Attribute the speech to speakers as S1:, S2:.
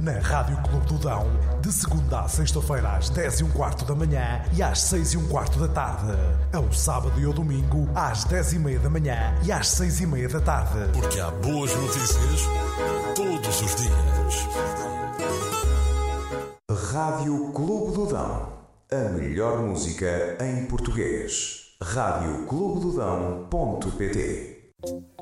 S1: na Rádio Clube do Dão, de segunda à sexta-feira às 10h15 da manhã e às 6h15 da tarde. Ao sábado e ao domingo às 10h30 da manhã e às 6h30 da tarde.
S2: Porque há boas notícias todos os dias.
S3: Rádio Clube do Dão. A melhor música em português. radioclubedodão.pt